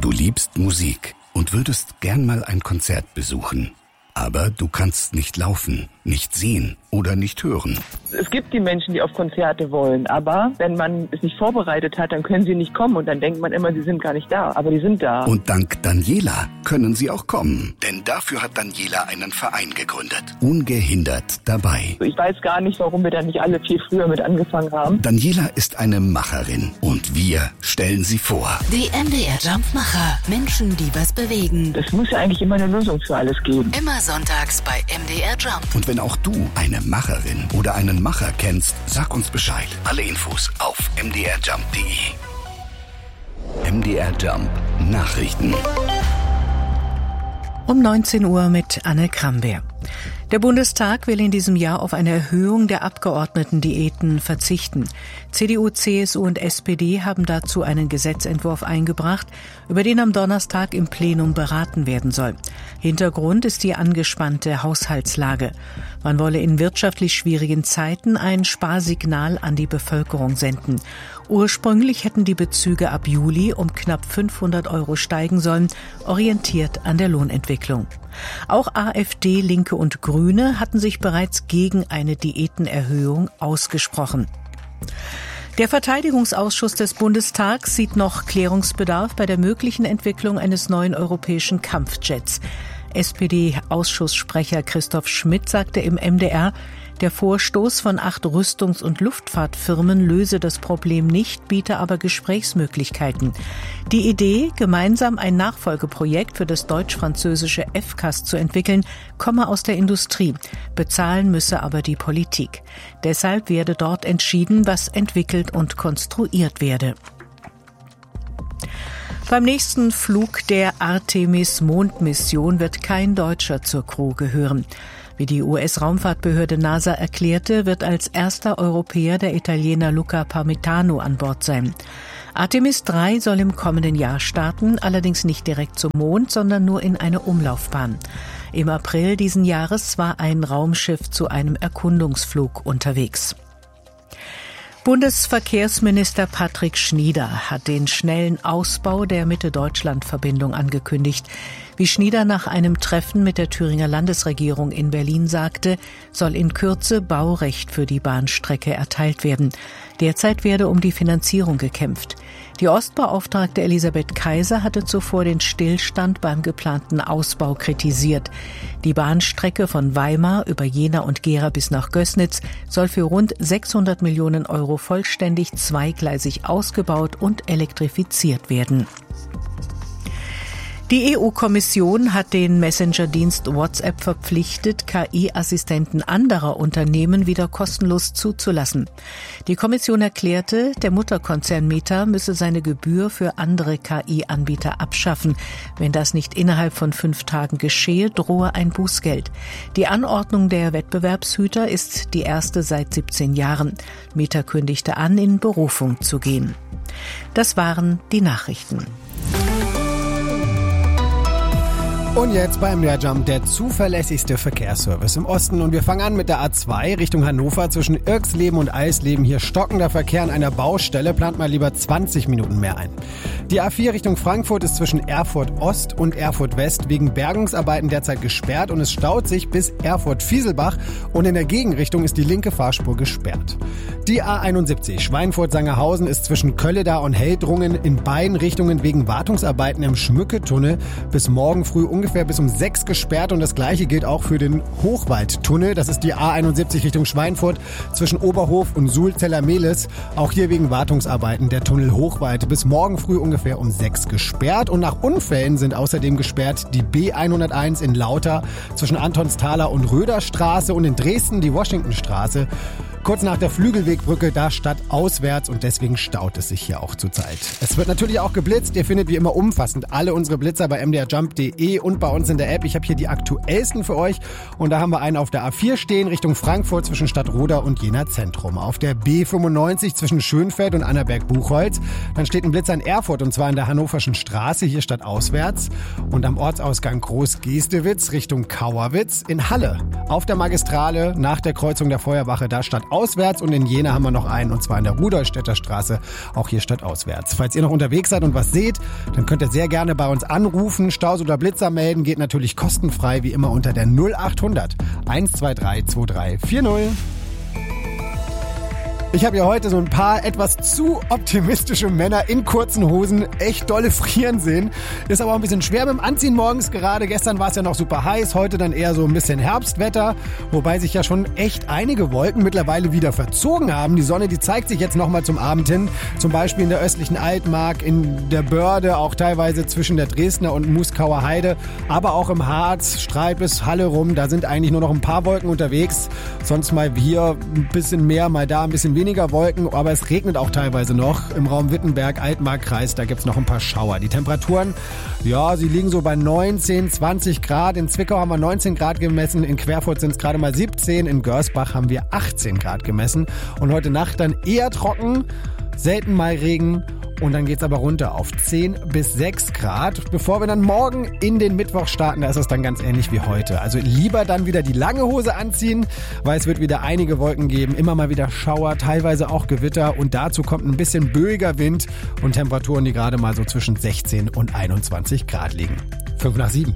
Du liebst Musik und würdest gern mal ein Konzert besuchen. Aber du kannst nicht laufen, nicht sehen oder nicht hören. Es gibt die Menschen, die auf Konzerte wollen, aber wenn man es nicht vorbereitet hat, dann können sie nicht kommen und dann denkt man immer, sie sind gar nicht da, aber die sind da. Und dank Daniela können sie auch kommen, denn dafür hat Daniela einen Verein gegründet. Ungehindert dabei. Ich weiß gar nicht, warum wir da nicht alle viel früher mit angefangen haben. Daniela ist eine Macherin und wir stellen sie vor. Die MDR Jump-Macher. Menschen, die was bewegen. Es muss ja eigentlich immer eine Lösung für alles geben. Immer sonntags bei MDR Jump. Und wenn auch du eine Macherin oder einen Macher kennst, sag uns Bescheid. Alle Infos auf mdrjump.de. MDR Jump Nachrichten. Um 19 Uhr mit Anne Krambeer. Der Bundestag will in diesem Jahr auf eine Erhöhung der Abgeordnetendiäten verzichten. CDU, CSU und SPD haben dazu einen Gesetzentwurf eingebracht, über den am Donnerstag im Plenum beraten werden soll. Hintergrund ist die angespannte Haushaltslage. Man wolle in wirtschaftlich schwierigen Zeiten ein Sparsignal an die Bevölkerung senden. Ursprünglich hätten die Bezüge ab Juli um knapp 500 € steigen sollen, orientiert an der Lohnentwicklung. Auch AfD, Linke und Grüne hatten sich bereits gegen eine Diätenerhöhung ausgesprochen. Der Verteidigungsausschuss des Bundestags sieht noch Klärungsbedarf bei der möglichen Entwicklung eines neuen europäischen Kampfjets. SPD-Ausschusssprecher Christoph Schmidt sagte im MDR, der Vorstoß von 8 Rüstungs- und Luftfahrtfirmen löse das Problem nicht, biete aber Gesprächsmöglichkeiten. Die Idee, gemeinsam ein Nachfolgeprojekt für das deutsch-französische FCAS zu entwickeln, komme aus der Industrie. Bezahlen müsse aber die Politik. Deshalb werde dort entschieden, was entwickelt und konstruiert werde. Beim nächsten Flug der Artemis-Mondmission wird kein Deutscher zur Crew gehören. Wie die US-Raumfahrtbehörde NASA erklärte, wird als erster Europäer der Italiener Luca Parmitano an Bord sein. Artemis 3 soll im kommenden Jahr starten, allerdings nicht direkt zum Mond, sondern nur in eine Umlaufbahn. Im April diesen Jahres war ein Raumschiff zu einem Erkundungsflug unterwegs. Bundesverkehrsminister Patrick Schnieder hat den schnellen Ausbau der Mitte-Deutschland-Verbindung angekündigt. Wie Schnieder nach einem Treffen mit der Thüringer Landesregierung in Berlin sagte, soll in Kürze Baurecht für die Bahnstrecke erteilt werden. Derzeit werde um die Finanzierung gekämpft. Die Ostbeauftragte Elisabeth Kaiser hatte zuvor den Stillstand beim geplanten Ausbau kritisiert. Die Bahnstrecke von Weimar über Jena und Gera bis nach Gößnitz soll für rund 600 Millionen € vollständig zweigleisig ausgebaut und elektrifiziert werden. Die EU-Kommission hat den Messenger-Dienst WhatsApp verpflichtet, KI-Assistenten anderer Unternehmen wieder kostenlos zuzulassen. Die Kommission erklärte, der Mutterkonzern Meta müsse seine Gebühr für andere KI-Anbieter abschaffen. Wenn das nicht innerhalb von 5 Tagen geschehe, drohe ein Bußgeld. Die Anordnung der Wettbewerbshüter ist die erste seit 17 Jahren. Meta kündigte an, in Berufung zu gehen. Das waren die Nachrichten. Und jetzt beim MDR Jump der zuverlässigste Verkehrsservice im Osten. Und wir fangen an mit der A2 Richtung Hannover zwischen Irksleben und Eisleben. Hier stockender Verkehr an einer Baustelle. Plant mal lieber 20 Minuten mehr ein. Die A4 Richtung Frankfurt ist zwischen Erfurt Ost und Erfurt West wegen Bergungsarbeiten derzeit gesperrt und es staut sich bis Erfurt-Fieselbach und in der Gegenrichtung ist die linke Fahrspur gesperrt. Die A71 Schweinfurt-Sangerhausen ist zwischen Kölledar und Heldrungen in beiden Richtungen wegen Wartungsarbeiten im Schmücketunnel bis morgen früh ungefähr bis um 6 gesperrt und das gleiche gilt auch für den Hochwaldtunnel. Das ist die A71 Richtung Schweinfurt zwischen Oberhof und Suhl-Zellermehlis. Auch hier wegen Wartungsarbeiten der Tunnel Hochwald bis morgen früh ungefähr um 6 gesperrt. Und nach Unfällen sind außerdem gesperrt die B101 in Lauter zwischen Antonsthaler und Röderstraße und in Dresden die Washingtonstraße. Kurz nach der Flügelwegbrücke, da stadtauswärts und deswegen staut es sich hier auch zurzeit. Es wird natürlich auch geblitzt. Ihr findet wie immer umfassend alle unsere Blitzer bei mdrjump.de und bei uns in der App. Ich habe hier die aktuellsten für euch und da haben wir einen auf der A4 stehen Richtung Frankfurt zwischen Stadtroda und Jena Zentrum. Auf der B95 zwischen Schönfeld und Annaberg-Buchholz. Dann steht ein Blitzer in Erfurt und zwar in der Hannoverschen Straße, hier stadtauswärts. Und am Ortsausgang Groß-Gestewitz Richtung Kauerwitz in Halle. Auf der Magistrale nach der Kreuzung der Feuerwache, da stadtauswärts stadtauswärts und in Jena haben wir noch einen, und zwar in der Rudolstädter Straße, auch hier stadtauswärts. Falls ihr noch unterwegs seid und was seht, dann könnt ihr sehr gerne bei uns anrufen, Staus oder Blitzer melden, geht natürlich kostenfrei wie immer unter der 0800 123 2340. Ich habe ja heute so ein paar etwas zu optimistische Männer in kurzen Hosen echt dolle frieren sehen. Ist aber auch ein bisschen schwer mit dem Anziehen morgens gerade. Gestern war es ja noch super heiß, heute dann eher so ein bisschen Herbstwetter. Wobei sich ja schon echt einige Wolken mittlerweile wieder verzogen haben. Die Sonne, die zeigt sich jetzt nochmal zum Abend hin. Zum Beispiel in der östlichen Altmark, in der Börde, auch teilweise zwischen der Dresdner und Muskauer Heide. Aber auch im Harz, Streibes, Halle rum. Da sind eigentlich nur noch ein paar Wolken unterwegs. Sonst mal hier ein bisschen mehr, mal da ein bisschen weniger Wolken, aber es regnet auch teilweise noch. Im Raum Wittenberg, Altmark-Kreis, da gibt's noch ein paar Schauer. Die Temperaturen, ja, sie liegen so bei 19, 20 Grad. In Zwickau haben wir 19 Grad gemessen, in Querfurt sind es gerade mal 17, in Görsbach haben wir 18 Grad gemessen. Und heute Nacht dann eher trocken, selten mal Regen. Und dann geht's aber runter auf 10 bis 6 Grad. Bevor wir dann morgen in den Mittwoch starten, da ist es dann ganz ähnlich wie heute. Also lieber dann wieder die lange Hose anziehen, weil es wird wieder einige Wolken geben. Immer mal wieder Schauer, teilweise auch Gewitter. Und dazu kommt ein bisschen böiger Wind und Temperaturen, die gerade mal so zwischen 16 und 21 Grad liegen. 5:07.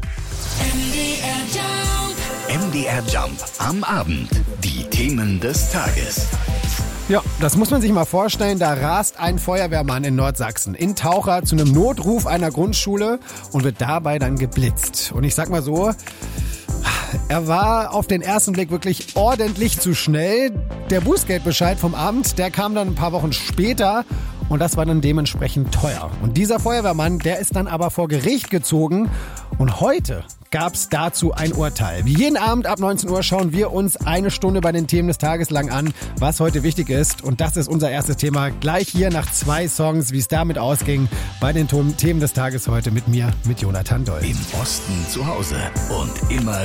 MDR Jump am Abend. Die Themen des Tages. Ja, das muss man sich mal vorstellen. Da rast ein Feuerwehrmann in Nordsachsen in Taucher zu einem Notruf einer Grundschule und wird dabei dann geblitzt. Und ich sag mal so, er war auf den ersten Blick wirklich ordentlich zu schnell. Der Bußgeldbescheid vom Amt, der kam dann ein paar Wochen später. Und das war dann dementsprechend teuer. Und dieser Feuerwehrmann, der ist dann aber vor Gericht gezogen. Und heute gab's dazu ein Urteil. Wie jeden Abend ab 19 Uhr schauen wir uns eine Stunde bei den Themen des Tages lang an, was heute wichtig ist. Und das ist unser erstes Thema. Gleich hier nach 2 Songs, wie es damit ausging, bei den Themen des Tages heute mit mir, mit Jonathan Doll. Im Osten zu Hause und immer